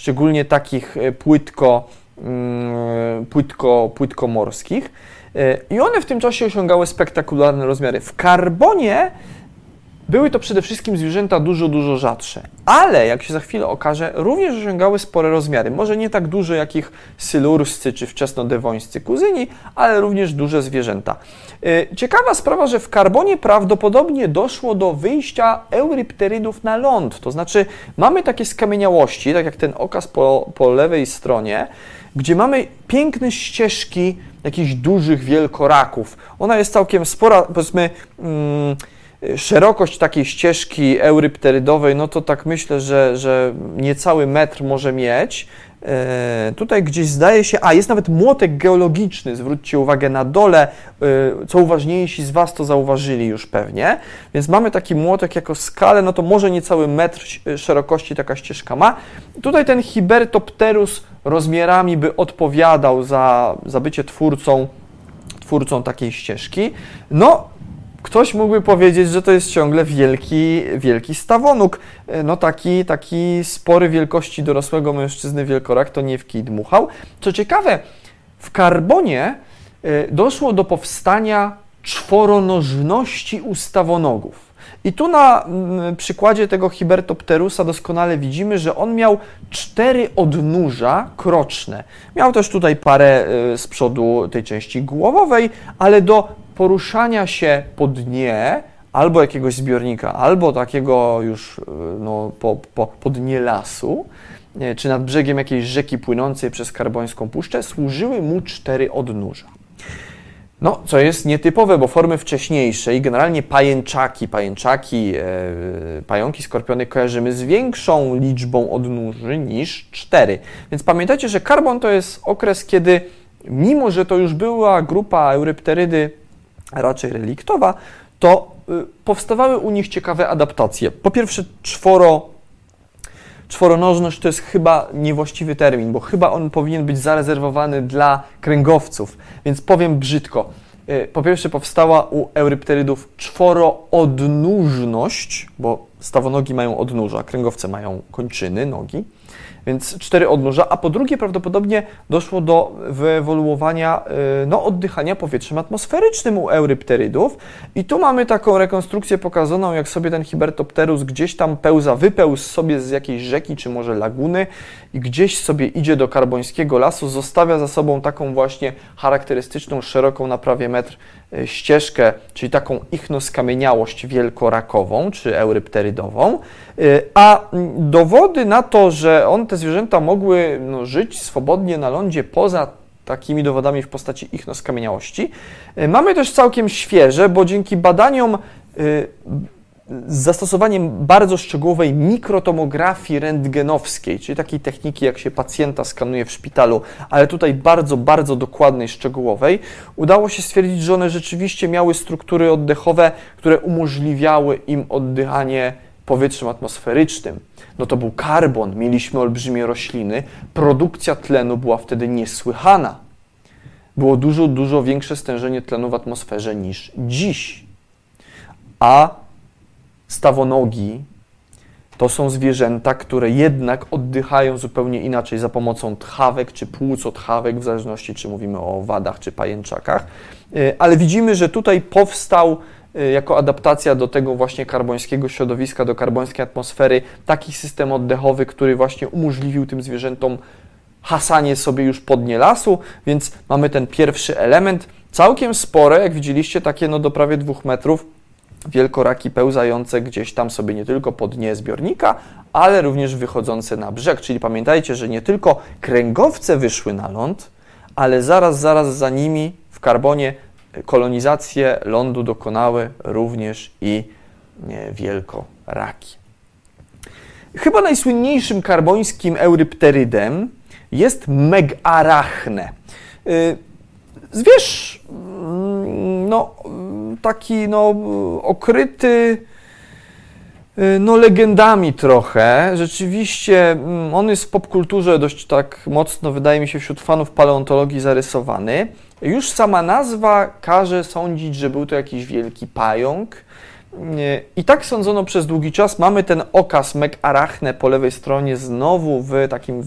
szczególnie takich płytkomorskich. I one w tym czasie osiągały spektakularne rozmiary. W Karbonie były to przede wszystkim zwierzęta dużo rzadsze, ale jak się za chwilę okaże, również osiągały spore rozmiary. Może nie tak duże jak ich sylurscy czy wczesnodewońscy kuzyni, ale również duże zwierzęta. Ciekawa sprawa, że w Karbonie prawdopodobnie doszło do wyjścia eurypterydów na ląd. To znaczy mamy takie skamieniałości, tak jak ten okaz po lewej stronie, gdzie mamy piękne ścieżki jakichś dużych wielkoraków. Ona jest całkiem spora, powiedzmy, szerokość takiej ścieżki eurypterydowej, no to tak myślę, że niecały metr może mieć. Tutaj gdzieś zdaje się, jest nawet młotek geologiczny, zwróćcie uwagę na dole, co uważniejsi z Was to zauważyli już pewnie, więc mamy taki młotek jako skalę, no to może niecały metr szerokości taka ścieżka ma. Tutaj ten Hibertopterus rozmiarami by odpowiadał za bycie twórcą takiej ścieżki. No, ktoś mógłby powiedzieć, że to jest ciągle wielki stawonóg. No taki spory wielkości dorosłego mężczyzny wielkorak to nie w kij dmuchał. Co ciekawe, w Karbonie doszło do powstania czworonożności u stawonogów. I tu na przykładzie tego Hibertopterusa doskonale widzimy, że on miał 4 odnóża kroczne. Miał też tutaj parę z przodu tej części głowowej, ale do poruszania się po dnie albo jakiegoś zbiornika, albo takiego już po dnie lasu, czy nad brzegiem jakiejś rzeki płynącej przez karbońską puszczę, służyły mu 4 odnóża. No, co jest nietypowe, bo formy wcześniejsze i generalnie pająki, skorpiony kojarzymy z większą liczbą odnóży niż 4. Więc pamiętajcie, że Karbon to jest okres, kiedy mimo, że to już była grupa eurypterydy raczej reliktowa, to powstawały u nich ciekawe adaptacje. Po pierwsze, czworonożność to jest chyba niewłaściwy termin, bo chyba on powinien być zarezerwowany dla kręgowców, więc powiem brzydko. Po pierwsze powstała u eurypterydów czworoodnóżność, bo stawonogi mają odnóża, kręgowce mają kończyny, nogi, więc 4 odnóża, a po drugie prawdopodobnie doszło do wyewoluowania oddychania powietrzem atmosferycznym u eurypterydów i tu mamy taką rekonstrukcję pokazaną, jak sobie ten Hibertopterus gdzieś tam wypełzł sobie z jakiejś rzeki, czy może laguny i gdzieś sobie idzie do karbońskiego lasu, zostawia za sobą taką właśnie charakterystyczną, szeroką na prawie metr ścieżkę, czyli taką ichnoskamieniałość wielkorakową, czy eurypterydową, a dowody na to, że te zwierzęta mogły żyć swobodnie na lądzie poza takimi dowodami w postaci ichnoskamieniałości, mamy też całkiem świeże, bo dzięki badaniom z zastosowaniem bardzo szczegółowej mikrotomografii rentgenowskiej, czyli takiej techniki, jak się pacjenta skanuje w szpitalu, ale tutaj bardzo dokładnej, szczegółowej, udało się stwierdzić, że one rzeczywiście miały struktury oddechowe, które umożliwiały im oddychanie powietrzem atmosferycznym. No to był karbon, mieliśmy olbrzymie rośliny, produkcja tlenu była wtedy niesłychana. Było dużo większe stężenie tlenu w atmosferze niż dziś. A stawonogi to są zwierzęta, które jednak oddychają zupełnie inaczej za pomocą tchawek czy płucotchawek, w zależności czy mówimy o owadach czy pajęczakach. Ale widzimy, że tutaj powstał jako adaptacja do tego właśnie karbońskiego środowiska, do karbońskiej atmosfery, taki system oddechowy, który właśnie umożliwił tym zwierzętom hasanie sobie już po dnie lasu, więc mamy ten pierwszy element, całkiem spore, jak widzieliście, takie do prawie 2 metrów, wielkoraki pełzające gdzieś tam sobie nie tylko po dnie zbiornika, ale również wychodzące na brzeg, czyli pamiętajcie, że nie tylko kręgowce wyszły na ląd, ale zaraz za nimi w Karbonie kolonizację lądu dokonały również i wielkoraki. Chyba najsłynniejszym karbońskim eurypterydem jest Megarachne. Zwierz taki okryty legendami trochę. Rzeczywiście on jest w popkulturze dość tak mocno, wydaje mi się, wśród fanów paleontologii zarysowany. Już sama nazwa każe sądzić, że był to jakiś wielki pająk. I tak sądzono przez długi czas. Mamy ten okaz Megarachne po lewej stronie znowu w takim